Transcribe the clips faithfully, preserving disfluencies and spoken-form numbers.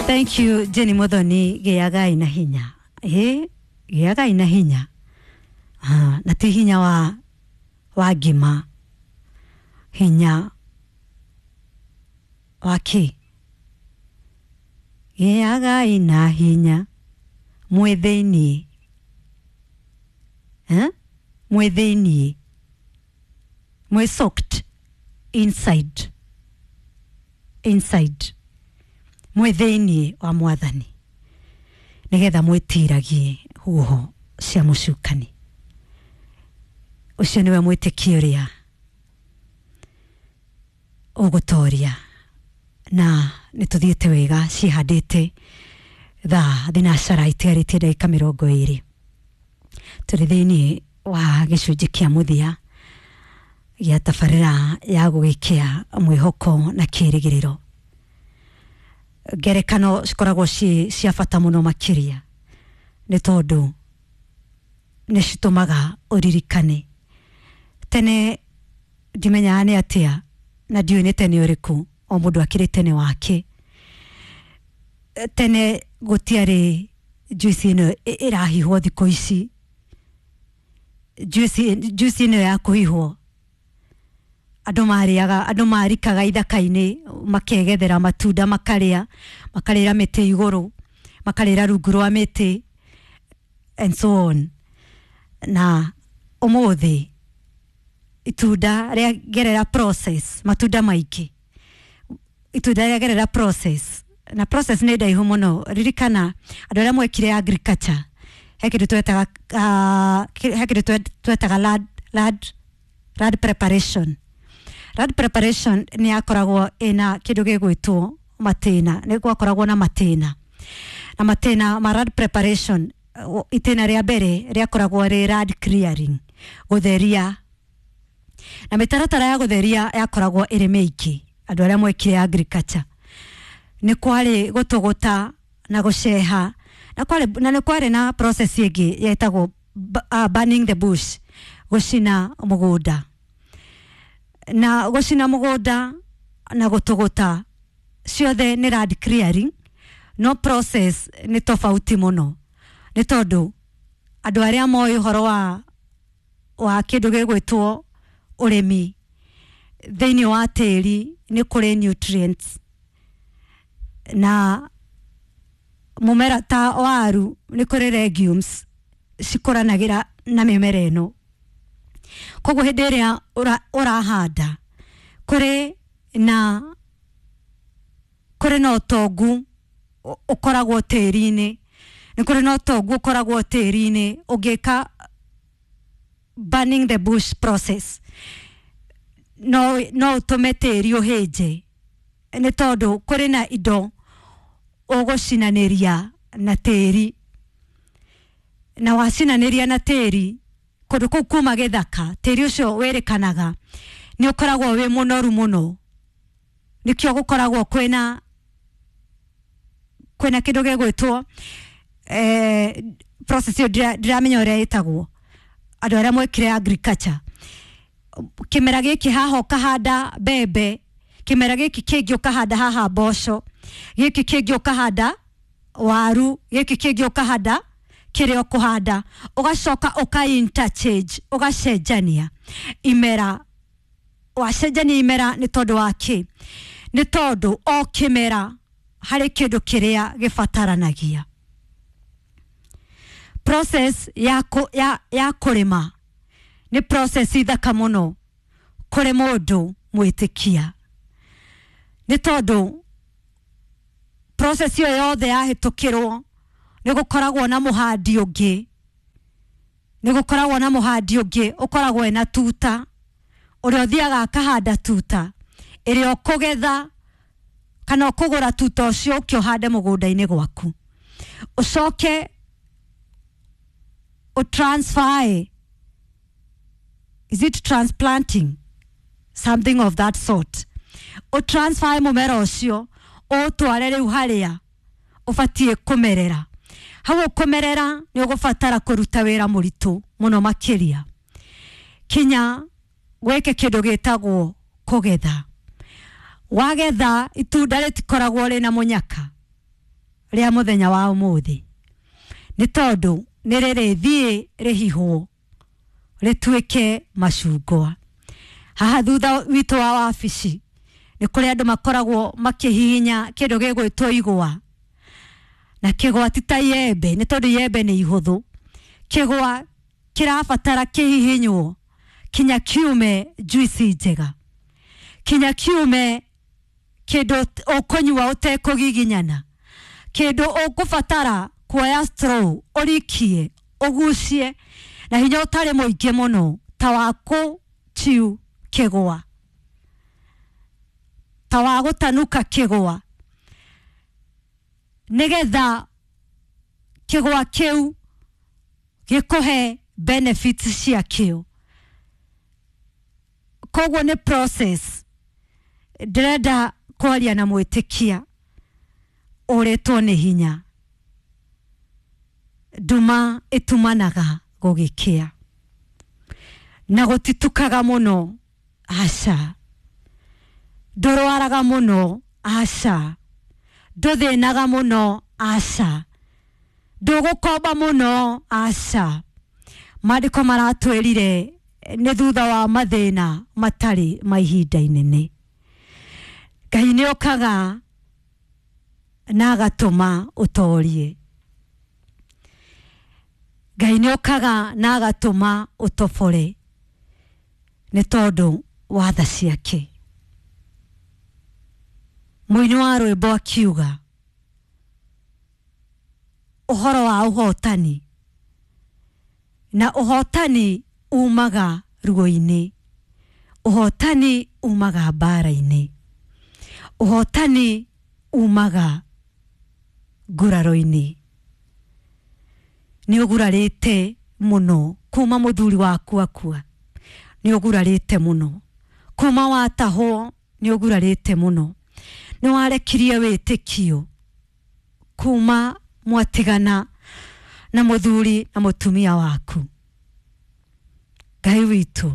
Thank you Jenny Modoni geaga ina hinya. Eh, geaga ina hinya. Ah, na ti hinya wa wa gima. Hinya waki. Geaga ina hinya. Mwetheni. Eh? Mwetheni. Mwe soaked inside. Inside. Mwetheni wa mwathani. Nigetha mwitiragie huho cia mucukani. Ucio niwe mwitikio ria ugutoria na nituthiete wega cihandite tha thinacara itigarite ndagika mirongo iri. Turi thiini wa gicunji kia muthia gia tabarira ya gugikia mwihoko na kirigiriro. Gerekano cikoragwo ci cia bata muno makiria ni tondu ni citumaga uririkane tene ndimenya ni atia na ndiu ni tene uriku o mundu akirite ni wake. Tene gutiari juice ino irahihwo thiko ici, juice juice ino ya kuhihwo andu mariaga andu marikaga ithaka-ini makegethera matunda makaria makarira miti iguru makarira rungu rwa miti and so on. Na umuthi itunda ria gerera process matunda maiki itunda ria gerera process na process ne dai homono ririkana andu aria mwekire agriculture hekiru twetaga hekiru twetaga lad lad lad preparation. Lad preparation ni akoragwo ina kindu gigwitwo matena ni gwakoragwo na matena na matena ma lad preparation itena ria bere ria koragwo ri lad clearing gutheria na mitaratara ya gutheria yakoragwo iri meiki andu aria mwekire agriculture ni kwari gutogota na guceha na kwari na ni kwari na process ingi yetagwo uh, burning the bush gucina mugunda na gucina mugunda na gutogota ciothe ni lad clearing. No process ni tofauti muno ni tondu andu aria moi horo wa wa kindu gigwitwo urimi thiini wa tiri ni kuri nutrients na mumera ta waru ni kuri legumes cikuranagira na mimera ino. Koguo hindi iria urahanda kuri na kuri no togu ukoragwo tiri-ini ni kuri no togu ukoragwo tiri-ini ugika burning the bush process no no tume tiri uhinje ni tondu kuri na indo ugucinaniria na tiri na wacinaniria na tiri kundu kuu kuma githaka tiri ucio werikanaga ni ukoragwo wi munoru muno nikio gukoragwo kwina kwina kindu gigwitwo eh process yo ndiramenya uria itagwo andu aria mwekire agriculture. Kimera giki haho kahanda bebe, kimera giki kingi ukahanda haha mboco, giki kingi ukahanda waru, giki kingi ukahanda kirio kuhanda, ugacoka uka interchange ugacenjania imera. Wacenjania imera ni tondu waki ni tondu o kimera hari kindu kiria gifataranagia. Process ya ku, ya ya kurima ni process ithaka muno kuri mundu mwitikia ni tondu process yo yothe yahitukirwo ni gukoragwo na muhandi ungi ni gukoragwo na muhandi ungi ukoragwo ena tuta uria thiaga akahanda tuta irio kugetha kana kugura tuta ucio ukihande mugunda-ini gwaku ucoke o transfer. Is it transplanting? Something of that sort. O transfer mumera ucio o tware riu haria ufatie kumerera. Hawo kumerera ni ugufatara kuruta wira muritu muno makiria. Kinya weke kindu gitagwo kugetha. Wagetha itunda ritikoragwo rina munyaka ria muthenya wa umuthi ni tondu ni riri thie rihihwo rituike macungwa haha thutha wito wa wabici ni kuri andu makoragwo makihihinya kindu gigwitwo igwa na kigwa tita yembe ni tondu yembe ni ihuthu kigwa kirabatara kihihinywo kinya kiume juice njega kinya kiume kindu ukunywa utekugiginyana kindu ukubatara kuoya straw urikie ugucie na hinya utari muingi muno ta waku chiu kigwa ta wa gutanuka kigwa nigetha kigwa kiu gikuhe benefits cia kio kogwo ni process ndĩrenda kwaria na mwĩtĩkia ũrĩtwo nĩ hinya nduma ĩtumanaga gũgĩkĩa na gũtitukaga mũno aca ndũrwaraga mũno aca ndũthĩnaga mũno aca ndũgũkomba mũno aca maandĩko maratwĩrire nĩ thutha wa mathĩna matarĩ ma ihinda inene Ngai nĩ okaga na agatũma ũtorie Ngai nĩ okaga na agatũma ũtobore nĩ tondũ wa tha ciake mũini wa rwĩmbo akiuga ũhoro wa ũhotani na ũhotani umaga ruo-inĩ ũhotani umaga mbara-inĩ ũhotani umaga nguraro-inĩ nĩ ũgurarĩte mũno kuma mũthuri waku akua nĩ ũgurarĩte mũno kuma watahwo nĩ ũgurarĩte mũno nĩ warekirie wĩtĩkio kuma mwatigana na mũthuri na mũtumia waku Ngai witũ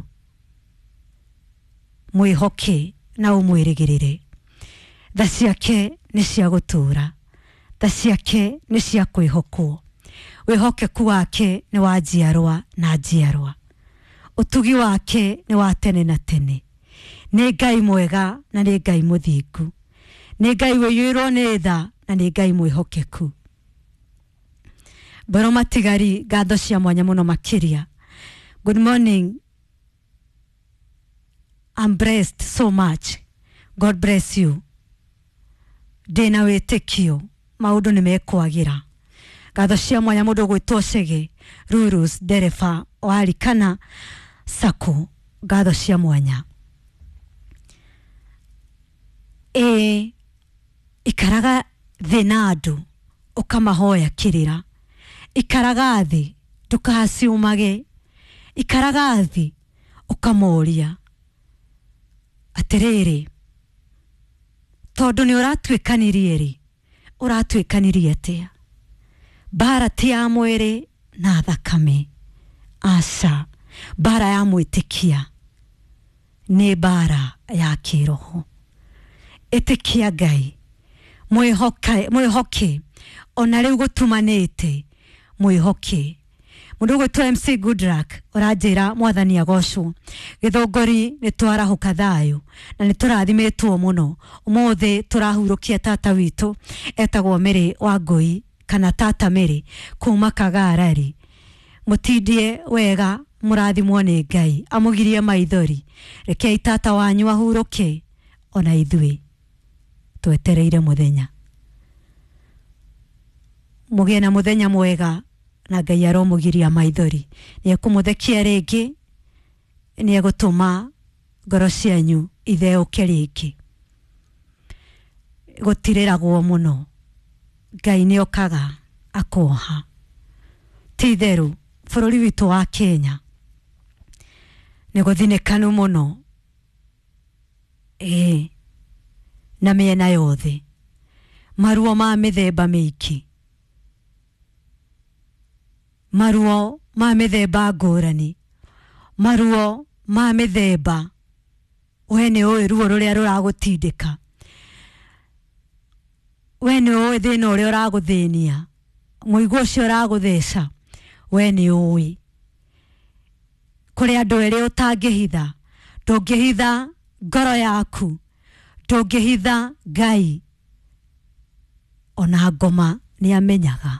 mwĩhoke na ũmwĩrĩgĩrĩre tha ciake nĩ cia gũtũra tha ciake nĩ cia kwĩhokwo wĩhokeku wake nĩ wa njiarwa na njiarwa ũtugi wake nĩ wa tene na tene nĩ Ngai mwega na nĩ Ngai mũthingu nĩ Ngai wĩiyũirwo nĩ tha na nĩ Ngai mwĩhokeku Mbaro matigari ngatho cia mwanya mũno makĩria. Good morning. I'm blessed so much. God bless you. Ndĩna wĩtĩkio maũndũ nĩ mekwagira. Ngatho cia mwanya mũndũ gwĩtwo Cege Rurus ndereba wa Likana Sacco. Ngatho cia mwanya. E ikaraga thĩ na andũ ukamahoya kirira. Ikaraga thĩ ndũkaciumage. Ikaraga thĩ ukamoria atiriri tondu ni uratuikanirie ri uratuikanirie atia bara ti ya mwiri na thakame asa bara ya mwitikia ni bara ya kiroho itikia Ngai mwihoke mwihoke ona riu gutumanite mwihoke mundu gwitwo M C Goodluck uranjira mwathani agocwo githongori ni twarahuka thayo na ni turathimetwo muno umuthi turahurukia tata witu etagwo Mary Wangui kana tata Mary kuma Kagarari mutindie wega murathimwo ni Ngai amugirie maithori rekei tata wanyu ahuruke ona ithui twetereire muthenya mugie na muthenya mwega na Ngai aromugiria maithori ni ekumuthekia ringi ni egutuma ngoro cianyu itheuke ringi gutirĩragwo muno Ngai ni okaga akoha titheru bũrũri witũ wa Kenya ni guthinĩkanu muno eh na mĩena yothe maruo ma mĩthemba mĩingĩ maruo ma mĩthemba ngũrani maruo ma mĩthemba we nĩ ũĩ ruo rũrĩa rũragũtindĩka we we ni uwe thina uria uraguthĩnia muigu ucio uragutheca we ni uwi kuri andu eri utangihitha ndungihitha ngoro yaku ndungihitha Ngai ona ngoma ni amenyaga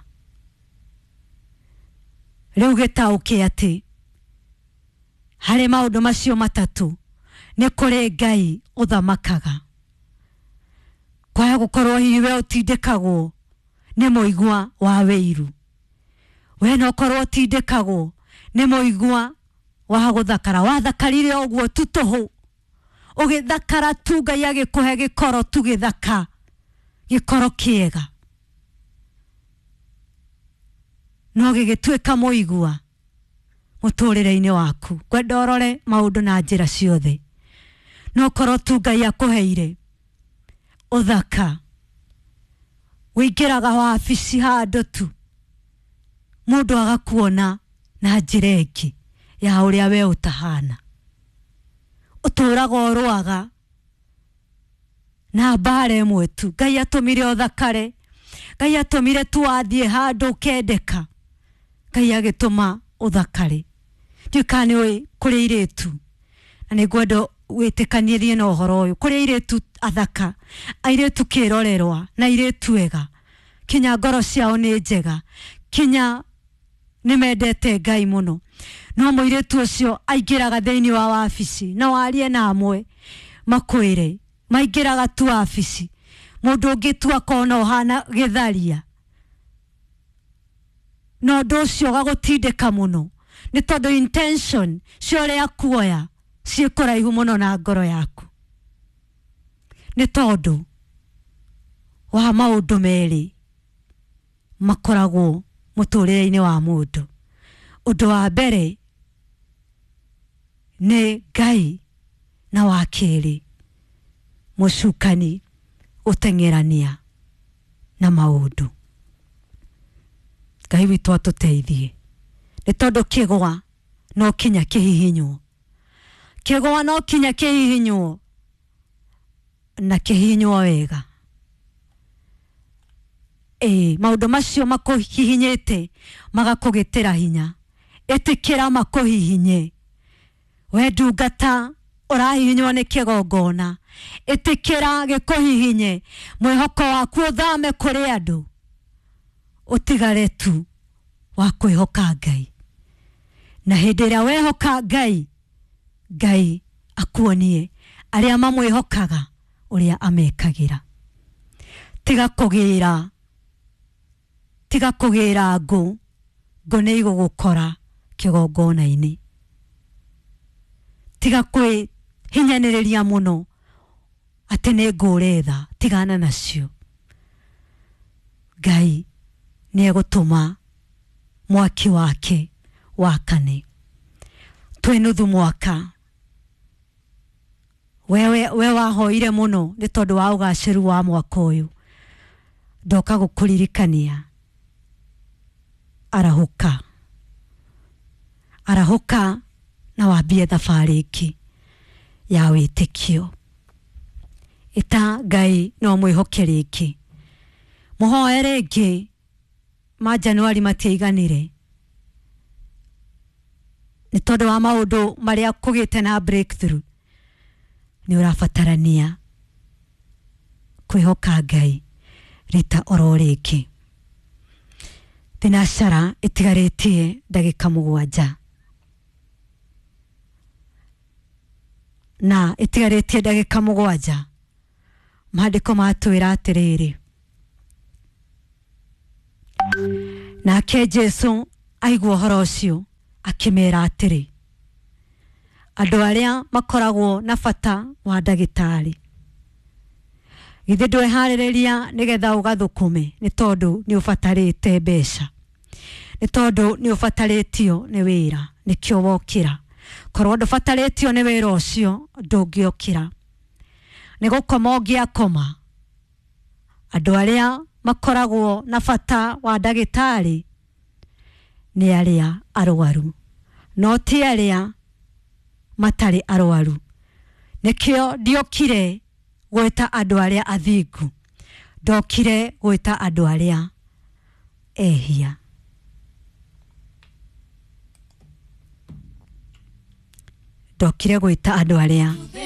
riu gitauke ati hari maundu macio matatu ni kuri Ngai uthamakaga kwaya gukorwo hiwe utindikagwo ni muigwa wa weiru we no korwo utindikagwo ni muigwa wa guthakara wathakarire ogwo tutuhu ugithakara tu Ngai agikuhe gikoro tu githaka gikoro kiega no gigituika muigwa muturire-ini waku kwenda urore maundu na njira ciothe no korwo tu Ngai akuheire uthaka wingiraga wabici handu tu mundu agakuona na njira ingi ya uria we utahana uturaga urwaga na bare imwe tu Ngai atumire uthakare Ngai atumire tu athie handu kendeka Ngai agituma uthakare ndikani we kuri iritu na nigwendo witikanirie na uhoro uyu kuri iritu athaka airetu kirorerwa na iretu ega kinya ngoro ciao ni njega kinya nimendete Ngai muno no muiretu ucio aingiraga thiini wa wabici na warie na amwe makwire maingiraga tu wabici mundu ungitua kona uhana githaria no ndu ucio gagutindika muno ni tondu intention cio ria kuoya ciikuraihu muno na ngoro yaku ni tondu wa maundu meri makoragwo muturire-ini wa mundu undu wa mbere ni Ngai na wa keri mucukani utengerania na maundu Ngai witu atuteithie ni tondu kigwa no kinya kihihinywo kigwa no kinya kihihinywo na kihihinywo wega eh maundu macio makuhihinyete magakugitira hinya etikira makuhihinye we ndungata urahihinywo ni kigongona etikira gikuhihinye mwihoko waku uthame kuri andu utigare tu wa kwihoka Ngai na hindi ria wehoka Ngai Ngai akuonie aria mamwihokaga uria amekagira tiga kugira tiga kugira ngo ngo ni igugukora kigongona-ini tiga kwi hinyaniriria muno ati ni nguretha tigana nacio Ngai ni egutuma mwaki wake wakane twinuthu mwaka wewe we wahoire muno ni tondu wa ugaciru wa mwaka uyu ndoka gukuririkania arahuka arahuka na wambie thabari iki ya witikio ita Ngai no mwihoke riki muhoe ringi ma Januari matiiganire ni tondu wa maundu maria kugite na breakthrough ni urafatarania kwihoka Ngai rita ororiki tinashara itigaretie ndagika mugwanja na itigaretie ndagika mugwanja maandiko matwira atiriri nake Jesu aigua horo ucio akimera atiri andu aria makoragwo na bata wa ndagitari githe ndwe haririria nigetha ugathukume ni tondu ni ufatarite mbeca ni tondu ni ufataritio ni wira ni kyo wokira korwo ndufataritio ni wira ucio ndungiokira ni gukoma ungiakoma andu aria makoragwo na bata wa ndagitari ni aria arwaru no ti aria matari arwaru nikio ndiokire gweta andu aria athingu Ndokire gwita andu aria ehia. Ndokire gwita andu aria